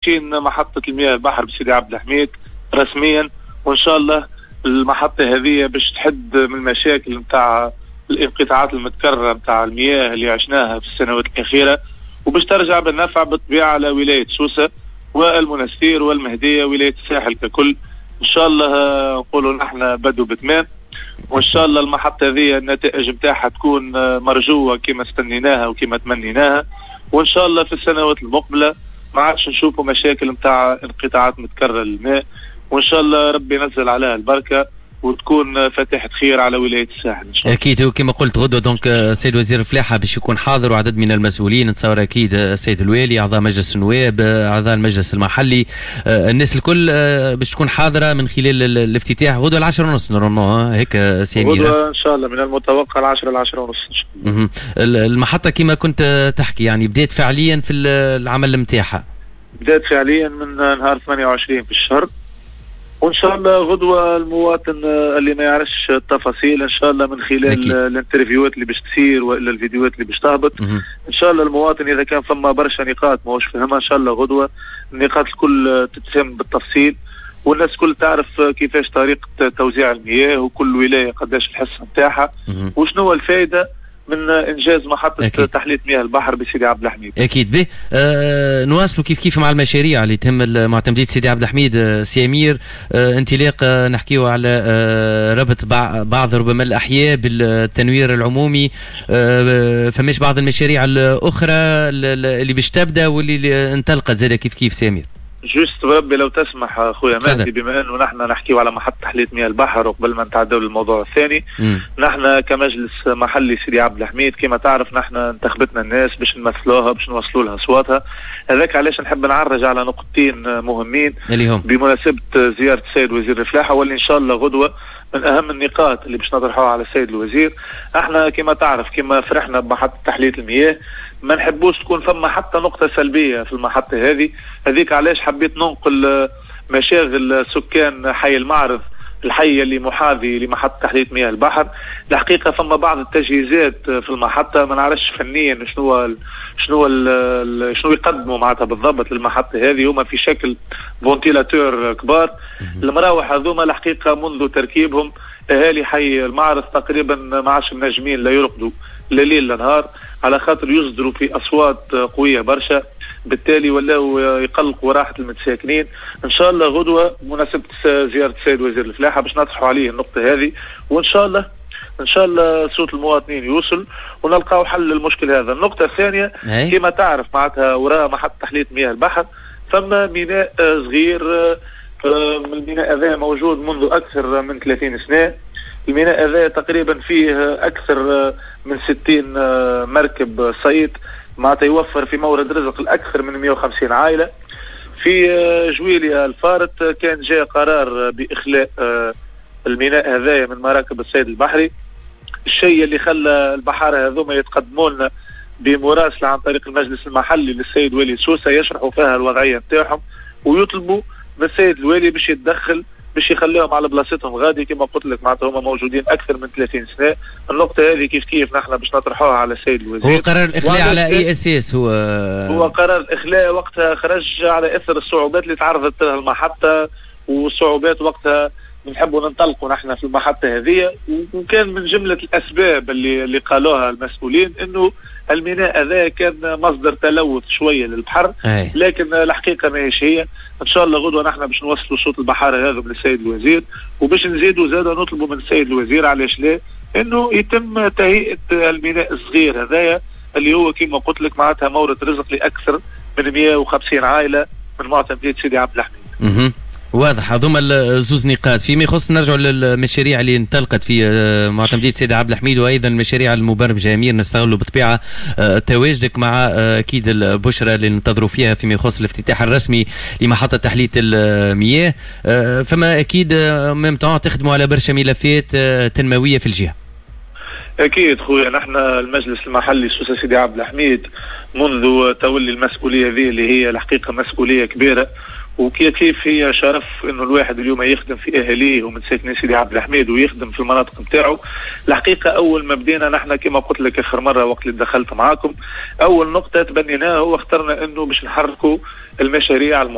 محطة المياه البحر بسيدي عبد الحميد رسميا، وإن شاء الله المحطة هذه باش تحد من المشاكل متاع الانقطاعات المتكررة متاع المياه اللي عشناها في السنوات الأخيرة، وباش ترجع بالنفع بالطبيعة على ولاية سوسة والمنستير والمهدية ولاية الساحل ككل. إن شاء الله نقولوا نحن بدو بتمام، وإن شاء الله المحطة هذه النتائج متاعها تكون مرجوة كما استنيناها وكما تمنيناها، وإن شاء الله في السنوات المقبلة ما عادش نشوفوا مشاكل متاع انقطاعات متكررة للماء، وإن شاء الله ربي ينزل عليها البركة وتكون فاتحة خير على ولاية الساحل إن شاء الله. أكيد وكما قلت غدوة دونك السيد وزير الفلاحة باش يكون حاضر وعدد من المسؤولين، نتصور أكيد السيد الوالي، أعضاء مجلس النواب، أعضاء المجلس المحلي، الناس الكل باش تكون حاضرة من خلال الافتتاح غدوة 10:30 نورمالمون هيك سميرة؟ غدوة إن شاء الله من المتوقع 10 ل 10:30 إن شاء الله. المحطة كما كنت تحكي يعني بدأت فعليا في العمل نتاعها؟ بدأت فعليا من نهار 28 في الشهر، وان شاء الله غدوه المواطن اللي ما يعرفش التفاصيل ان شاء الله من خلال الانترفيوهات اللي باش تصير والا الفيديوهات اللي باش تهبط ان شاء الله المواطن اذا كان فما برشا نقاط ماهوش فاهمها ان شاء الله غدوه النقاط الكل تتفهم بالتفصيل، والناس الكل تعرف كيفاش طريقه توزيع المياه وكل ولايه قداش الحصه نتاعها وشنو هو الفائده من انجاز محطه تحليه مياه البحر بسيدي عبد الحميد. اكيد به نواصلوا كيف مع المشاريع اللي تهم معتمديه سيدي عبد الحميد. سي امير، انطلاق نحكيو على ربط بعض ربما الاحياء بالتنوير العمومي، فماش بعض المشاريع الاخرى اللي باش تبدا واللي انطلقت زاد كيف سي امير؟ جوست بربي لو تسمح اخويا مهدي، بما انه نحن نحكيو على محطة تحلية مياه البحر وقبل ما نتعدوا للموضوع الثاني، نحن كمجلس محلي سيدي عبد الحميد كما تعرف نحن انتخبتنا الناس باش نمثلوها باش نوصلوا لها اصواتها، هذاك علاش نحب نعرج على نقطتين مهمين اللي هم بمناسبة زيارة السيد وزير الفلاحة، واللي ان شاء الله غدوة من اهم النقاط اللي باش نطرحوها على السيد الوزير. احنا كما تعرف كما فرحنا بمحطة تحلية المياه ما نحبوش تكون فما حتى نقطة سلبية في المحطة هذيك علاش حبيت ننقل مشاغل سكان حي المعرض الحي اللي محاذي لمحطة تحلية مياه البحر. الحقيقة فما بعض التجهيزات في المحطة ما نعرفش فنيا شنو يقدموا معناتها بالضبط للمحطة هذه، هما في شكل فونتيلاتور كبار. المراوح هذوما الحقيقة منذ تركيبهم اهالي حي المعرض تقريبا ما عادش منجمين لا يرقدوا لا ليل لا نهار على خاطر يصدروا في اصوات قويه برشا، بالتالي ولاو يقلقوا راحه المتساكنين. ان شاء الله غدوه مناسبه زياره السيد وزير الفلاحه باش نطرحوا عليه النقطه هذه، وان شاء الله صوت المواطنين يوصل ونلقاو حل للمشكل هذا. النقطه الثانيه كما تعرف معناتها وراء محطه تحليه مياه البحر فما ميناء صغير، الميناء هذا موجود منذ اكثر من 30 سنه. الميناء هذا تقريبا فيه اكثر من 60 مركب صيد معناتها يوفر في مورد رزق لاكثر من 150 عائله. في جويليا الفارط كان جاء قرار باخلاء الميناء هذا من مراكب الصيد البحري، الشيء اللي خلى البحاره هذوما يتقدموا لنا بمراسله عن طريق المجلس المحلي للسيد والي سوسه يشرحوا فيها الوضعيه نتاعهم ويطلبوا من السيد الوالي باش يتدخل باش يخليهم على بلاصتهم غادي كما قلت لك معناتها هما موجودين اكثر من 30 سنه. النقطه هذه كيف نحن باش نطرحوها على السيد الوزير. هو قرار الاخلاء على اي اساس؟ هو قرار الاخلاء وقتها خرج على اثر الصعوبات اللي تعرضت لها المحطه، والصعوبات وقتها بنحبوا ننطلقوا نحن في المحطه هذه، وكان من جمله الاسباب اللي قالوها المسؤولين انه الميناء هذا كان مصدر تلوث شويه للبحر، لكن الحقيقه ماهيش هي. ان شاء الله غدوه نحن باش نوصلوا صوت البحاره هذا من السيد الوزير، وباش نزيدوا نطلبوا من السيد الوزير علاش لا انه يتم تهيئه الميناء الصغير هذايا اللي هو كما قلت لك معناتها مورد رزق لاكثر من 150 عائله من معتمديه سيدي عبد الحميد. واضح. هذوما زوز نقاط فيما يخص نرجعوا للمشاريع اللي انطلقت في معتمدية سيدي عبد الحميد وايضا المشاريع المبرمجه. امير نستغلوا بالطبيعه تواجدك مع اكيد البشرى اللي ننتظروا فيها فيما يخص الافتتاح الرسمي لمحطه تحليه المياه، فما اكيد ميم طون تخدموا على برشا ملفات تنمويه في الجهه. اكيد خويا، نحن المجلس المحلي سوسة سيدي عبد الحميد منذ تولي المسؤوليه ذي اللي هي الحقيقه مسؤوليه كبيره، وكيف هي شرف انه الواحد اليوم يخدم في اهاليه ومن ساكنين سيدي عبد الحميد ويخدم في المناطق نتاعو. الحقيقه اول ما بدينا نحن كما قلت لك اخر مره وقت اللي دخلت معاكم، اول نقطه تبنيناها هو اخترنا انه باش نحركوا المشاريع